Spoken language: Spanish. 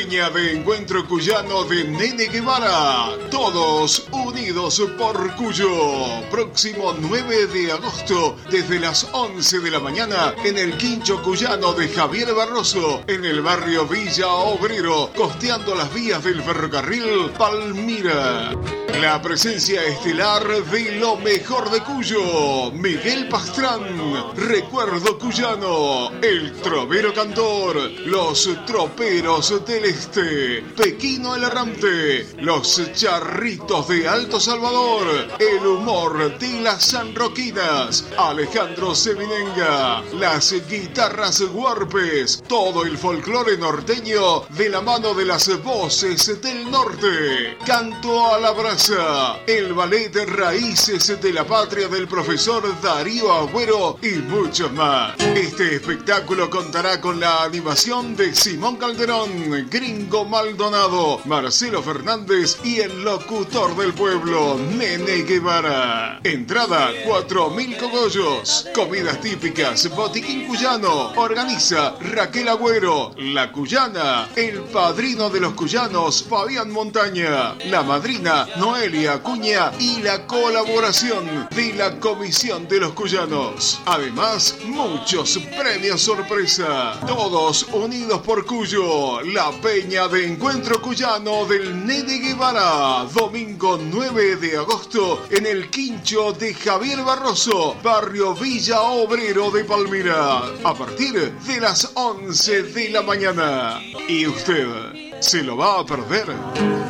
Peña de Encuentro Cuyano de Nene Guevara. Todos unidos por Cuyo. Próximo 9 de agosto, desde las 11 de la mañana, en el Quincho Cuyano de Javier Barroso, en el barrio Villa Obrero, costeando las vías del ferrocarril Palmira. La presencia estelar de lo mejor de Cuyo, Miguel Pastrán, Recuerdo Cuyano, El Trovero Cantor, Los Troperos del Este, Pequino el Errante, Los Charritos de Alto Salvador, El Humor de las Sanroquinas, Alejandro Seminenga, Las Guitarras Huarpes, todo el folclore norteño de la mano de las voces del norte, Canto a la Brasa, el ballet Raíces de la Patria del profesor Darío Agüero y muchos más. Este espectáculo contará con la animación de Simón Calderón, Gringo Maldonado, Marcelo Fernández y el locutor del pueblo, Nene Guevara. Entrada 4.000 cogollos. Comidas típicas, botiquín cuyano. Organiza Raquel Agüero, La Cuyana, el padrino de los cuyanos, Fabián Montaña, la madrina Noelia Acuña y la colaboración de la Comisión de los Cuyanos. Además, muchos premios sorpresa. Todos unidos por Cuyo. La Peña de Encuentro Cuyano del Nene Guevara. Domingo 9 de agosto en el Quincho de Javier Barroso, barrio Villa Obrero de Palmira. A partir de las 11 de la mañana. ¿Y usted se lo va a perder?